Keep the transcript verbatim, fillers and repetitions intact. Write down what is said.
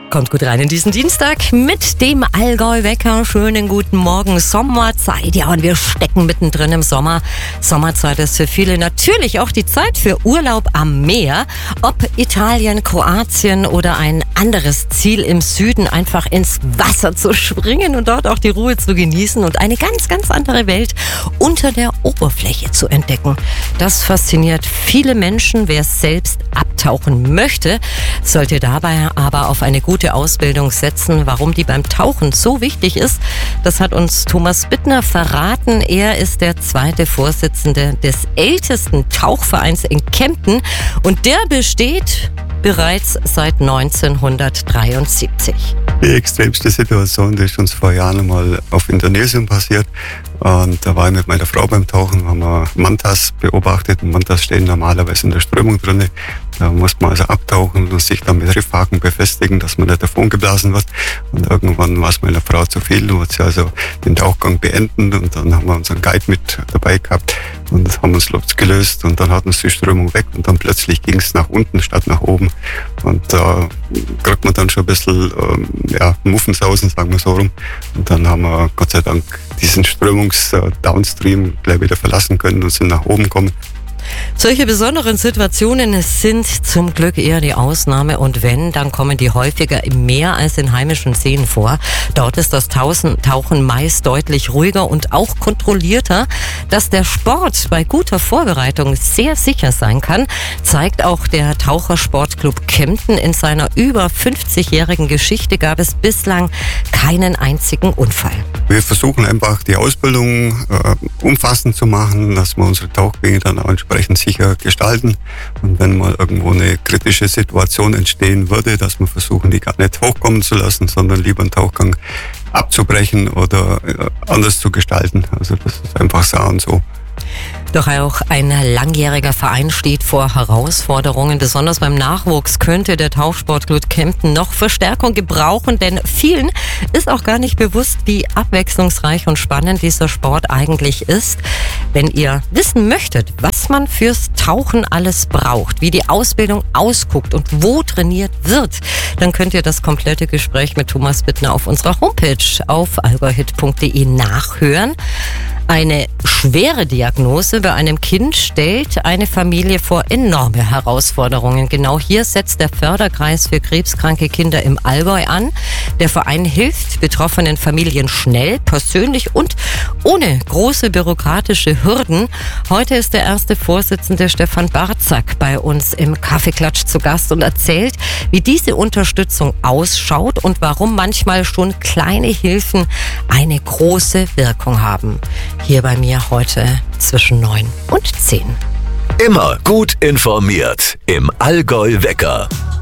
Kommt gut rein in diesen Dienstag mit dem Allgäu-Wecker. Schönen guten Morgen. Sommerzeit. Ja, und wir stecken mittendrin im Sommer. Sommerzeit ist für viele natürlich auch die Zeit für Urlaub am Meer. Ob Italien, Kroatien oder ein anderes Ziel im Süden, einfach ins Wasser zu springen und dort auch die Ruhe zu genießen und eine ganz, ganz andere Welt unter der Oberfläche zu entdecken. Das fasziniert viele Menschen. Wer selbst abtauchen möchte, sollte dabei aber auf eine gute Ausbildung setzen. Warum die beim Tauchen so wichtig ist, das hat uns Thomas Bittner verraten. Er ist der zweite Vorsitzende des ältesten Tauchvereins in Kempten und der besteht bereits seit neunzehnhundertdreiundsiebzig. Die extremste Situation, die ist uns vor Jahren einmal auf Indonesien passiert. Und da war ich mit meiner Frau beim Tauchen, haben wir Mantas beobachtet. Und Mantas stehen normalerweise in der Strömung drin. Da muss man also abtauchen und sich dann mit Riffhaken befestigen, dass man nicht davon geblasen wird. Und irgendwann war es meiner Frau zu viel. Dann hat sie also den Tauchgang beenden und dann haben wir unseren Guide mit dabei gehabt und haben uns losgelöst und dann hat uns die Strömung weg und dann plötzlich ging es nach unten statt nach oben. Und da äh, kriegt man dann schon ein bisschen ähm, ja, Muffensausen, sagen wir so rum. Und dann haben wir Gott sei Dank diesen Strömungs-Downstream gleich wieder verlassen können und sind nach oben gekommen. Solche besonderen Situationen sind zum Glück eher die Ausnahme und wenn, dann kommen die häufiger im Meer als in heimischen Seen vor. Dort ist das Tauchen meist deutlich ruhiger und auch kontrollierter. Dass der Sport bei guter Vorbereitung sehr sicher sein kann, zeigt auch der Tauchersportclub Kempten. In seiner über fünfzigjährigen Geschichte gab es bislang keinen einzigen Unfall. Wir versuchen einfach die Ausbildung äh, umfassend zu machen, dass wir unsere Tauchgänge dann auch entsprechend sicher gestalten. Und wenn mal irgendwo eine kritische Situation entstehen würde, dass wir versuchen, die gar nicht hochkommen zu lassen, sondern lieber einen Tauchgang abzubrechen oder äh, anders zu gestalten. Also das ist einfach so und so. Doch auch ein langjähriger Verein steht vor Herausforderungen. Besonders beim Nachwuchs könnte der Tauchsportclub Kempten noch Verstärkung gebrauchen, denn vielen ist auch gar nicht bewusst, wie abwechslungsreich und spannend dieser Sport eigentlich ist. Wenn ihr wissen möchtet, was man fürs Tauchen alles braucht, wie die Ausbildung ausguckt und wo trainiert wird, dann könnt ihr das komplette Gespräch mit Thomas Bittner auf unserer Homepage auf allgäuhit punkt de nachhören. Eine schwere Diagnose bei einem Kind stellt eine Familie vor enorme Herausforderungen. Genau hier setzt der Förderkreis für krebskranke Kinder im Allgäu an. Der Verein hilft betroffenen Familien schnell, persönlich und ohne große bürokratische Hürden. Heute ist der erste Vorsitzende Stefan Barzak bei uns im Kaffeeklatsch zu Gast und erzählt, wie diese Unterstützung ausschaut und warum manchmal schon kleine Hilfen eine große Wirkung haben. Hier bei mir heute zwischen neun und zehn. Immer gut informiert im Allgäu-Wecker.